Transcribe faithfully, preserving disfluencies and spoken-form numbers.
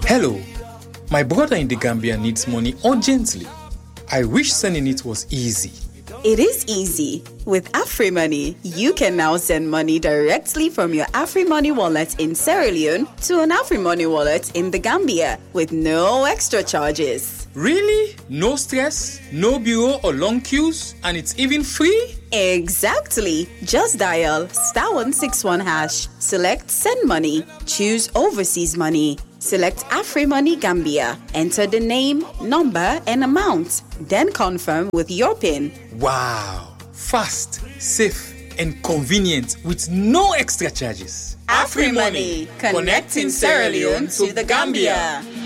Hello, my brother in the Gambia needs money urgently. I wish sending it was easy. It is easy. With AfriMoney, you can now send money directly from your AfriMoney wallet in Sierra Leone to an AfriMoney wallet in the Gambia with no extra charges. Really? No stress, no bureau or long queues, and it's even free? Exactly. Just dial star one six one hash, select send money, choose overseas money, select AfriMoney Gambia, enter the name, number, and amount, then confirm with your PIN. Wow! Fast, safe, and convenient with no extra charges. AfriMoney, connecting Sierra Leone to the Gambia.